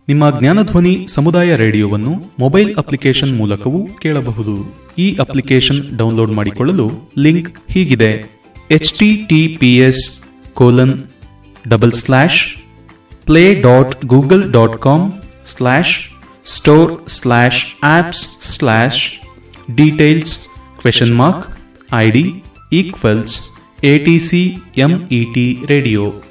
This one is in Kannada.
ನಿಮ್ಮ ಜ್ಞಾನಧ್ವನಿ ಸಮುದಾಯ ರೇಡಿಯೋವನ್ನು ಮೊಬೈಲ್ ಅಪ್ಲಿಕೇಶನ್ ಮೂಲಕವೂ ಕೇಳಬಹುದು. ಈ ಅಪ್ಲಿಕೇಶನ್ ಡೌನ್ಲೋಡ್ ಮಾಡಿಕೊಳ್ಳಲು ಲಿಂಕ್ ಹೀಗಿದೆ: https://play.google.com/store/apps/details?id=ATCMET radio.